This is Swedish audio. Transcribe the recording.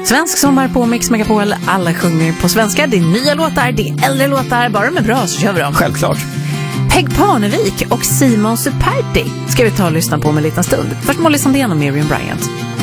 Svensk sommar på Mix Megapol. Alla sjunger på svenska. Det är nya låtar, det är äldre låtar. Bara de är bra så kör vi dem. Självklart. Peg Parnevik och Simon Superti ska vi ta och lyssna på med en liten stund. Först Molly Sandén och Miriam Bryant.